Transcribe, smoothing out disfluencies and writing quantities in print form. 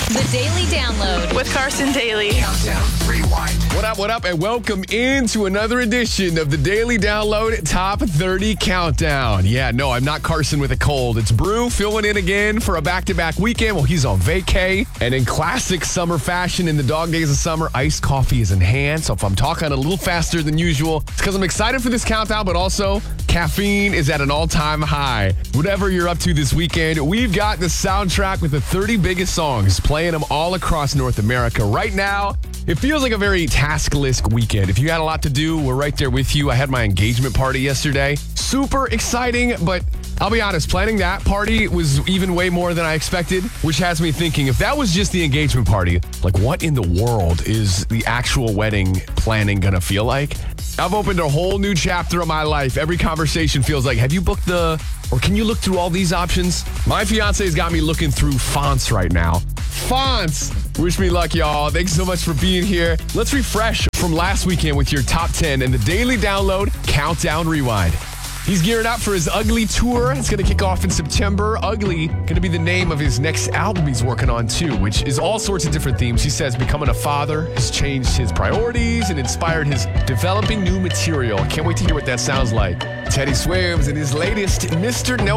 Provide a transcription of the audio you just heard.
The Daily Download with Carson Daly. Countdown Rewind. What up, and welcome into another edition of the Daily Download Top 30 Countdown. Yeah, no, I'm not Carson with a cold. It's Brew filling in again for a back-to-back weekend. Well, he's on vacay. And in classic summer fashion, in the dog days of summer, iced coffee is in hand. So if I'm talking a little faster than usual, it's because I'm excited for this countdown, but also caffeine is at an all-time high. Whatever you're up to this weekend, we've got the soundtrack with the 30 biggest songs, playing them all across North America. Right now, it feels like a very taskless weekend. If you had a lot to do, we're right there with you. I had my engagement party yesterday. Super exciting, but I'll be honest, planning that party was even way more than I expected, which has me thinking, if that was just the engagement party, like what in the world is the actual wedding planning gonna feel like? I've opened a whole new chapter of my life. Every conversation feels like, have you booked or can you look through all these options? My fiance's got me looking through fonts right now. Fonts! Wish me luck, y'all. Thanks so much for being here. Let's refresh from last weekend with your top 10 and the Daily Download Countdown Rewind. He's gearing up for his Ugly tour. It's going to kick off in September. Ugly going to be the name of his next album he's working on, too, which is all sorts of different themes. He says becoming a father has changed his priorities and inspired his developing new material. I can't wait to hear what that sounds like. Teddy Swims and his latest Mr. No